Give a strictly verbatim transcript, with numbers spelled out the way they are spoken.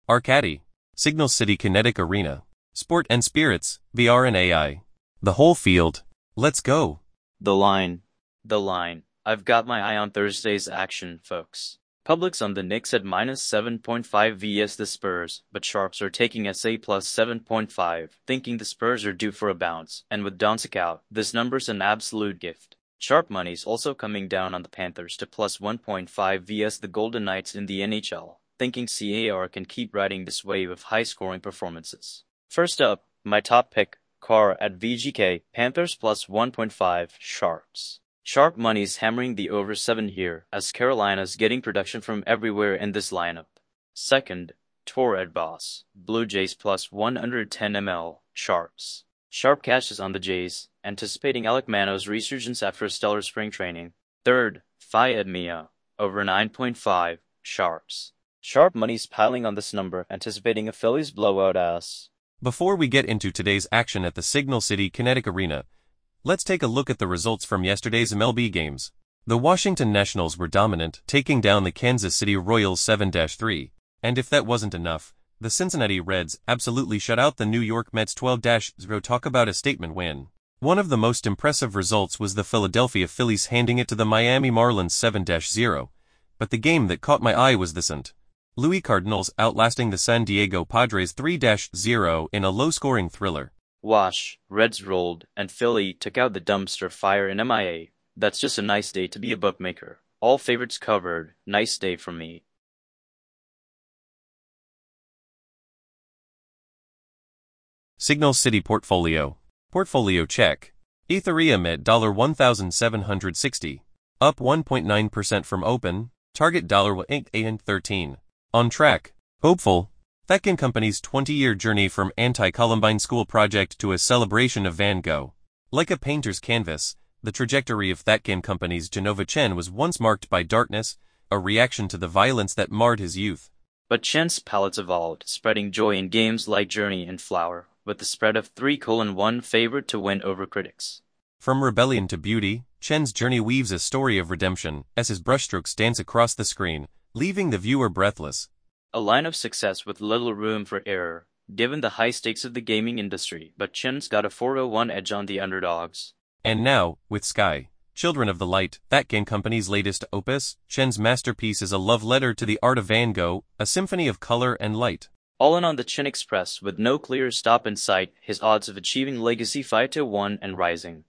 Arcady, Signal City Kinetic Arena, Sport and Spirits, V R and A I. The whole field. Let's go. The line. The line. I've got my eye on Thursday's action, folks. Publix on the Knicks at minus seven point five versus the Spurs, but sharps are taking S A plus seven point five, thinking the Spurs are due for a bounce, and with Doncic out, this number's an absolute gift. Sharp money's also coming down on the Panthers to plus one point five versus the Golden Knights in the N H L, thinking C A R can keep riding this wave of high-scoring performances. First up, my top pick, Carr at V G K, Panthers plus one point five, sharps. Sharp money's hammering the over seven here, as Carolina's getting production from everywhere in this lineup. Second, Tor at Boss, Blue Jays plus one hundred ten milliliters, sharps. Sharp cashes on the Jays, anticipating Alek Manoah's resurgence after a stellar spring training. Third, Fi at Mia, over nine point five, sharps. Sharp money's piling on this number, anticipating a Phillies blowout ass. Before we get into today's action at the Signal City Kinetic Arena, let's take a look at the results from yesterday's M L B games. The Washington Nationals were dominant, taking down the Kansas City Royals seven to three, and if that wasn't enough, the Cincinnati Reds absolutely shut out the New York Mets twelve to zero. Talk about a statement win. One of the most impressive results was the Philadelphia Phillies handing it to the Miami Marlins seven to zero, but the game that caught my eye was the Saint Louis Cardinals outlasting the San Diego Padres three to zero in a low-scoring thriller. Wash, Reds rolled, and Philly took out the dumpster fire in M I A. That's just a nice day to be a bookmaker. All favorites covered, nice day from me. Signal City Portfolio. Portfolio check. Ethereum at one thousand seven hundred sixty dollars, up one point nine percent from open, target eight and thirteen. On track. Hopeful. Thetkin Company's twenty-year journey from anti-Columbine school project to a celebration of Van Gogh. Like a painter's canvas, the trajectory of Thetkin Company's Genova Chen was once marked by darkness, a reaction to the violence that marred his youth. But Chen's palettes evolved, spreading joy in games like Journey and Flower, with the spread of three to one favorite to win over critics. From rebellion to beauty, Chen's journey weaves a story of redemption as his brushstrokes dance across the screen, leaving the viewer breathless. A line of success with little room for error, given the high stakes of the gaming industry, but Chen's got a four oh one edge on the underdogs. And now, with Sky, Children of the Light, Thetkin Company's latest opus, Chen's masterpiece is a love letter to the art of Van Gogh, a symphony of color and light. All in on the Chen Express with no clear stop in sight, his odds of achieving legacy five to one and rising.